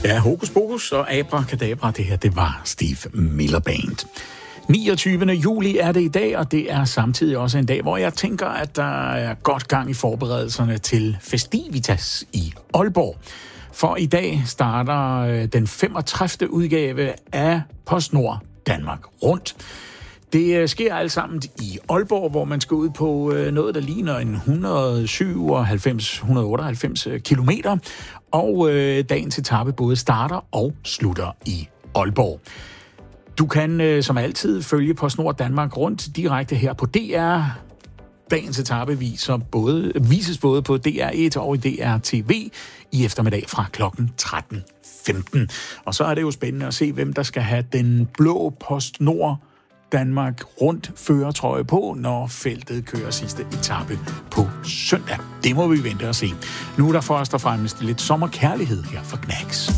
Ja, hokus pokus og abracadabra, det her, det var Steve Miller Band. 29. juli er det i dag, og det er samtidig også en dag, hvor jeg tænker, at der er godt gang i forberedelserne til Festivitas i Aalborg. For i dag starter den 35. udgave af PostNord Danmark Rundt. Det sker alt sammen i Aalborg, hvor man skal ud på noget, der ligner en 197-198 kilometer, og dagens etape både starter og slutter i Aalborg. Du kan som altid følge PostNord Danmark Rundt direkte her på DR. Dagens etape vises både på DR1 og i DR-TV i eftermiddag fra klokken 13.15. Og så er det jo spændende at se, hvem der skal have den blå PostNord Danmark Rundt førertrøje på, når feltet kører sidste etape på søndag. Det må vi vente og se. Nu er der først og fremmest lidt sommerkærlighed her for Knacks.